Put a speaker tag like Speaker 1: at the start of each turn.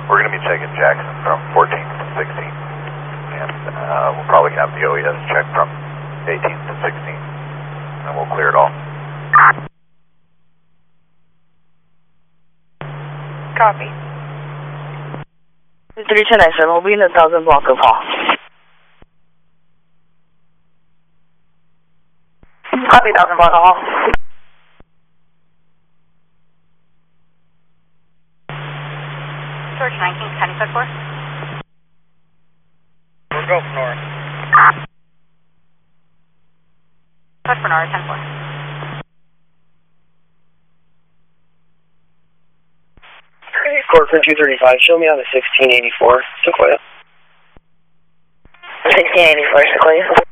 Speaker 1: We're going to be taking Jackson from 14th to 16th, and we'll probably have the OES check from 18th to 16th, and we'll clear it all.
Speaker 2: Copy. 31097, we'll be in the 1000 block of Hall. Copy, 1000 block of Hall.
Speaker 3: George 19, County Code 4.
Speaker 4: We'll go for Nora.
Speaker 3: Code for Nora, 10-4.
Speaker 4: Court for 235, show me on the 1684, Sequoia.
Speaker 2: 1684, Sequoia.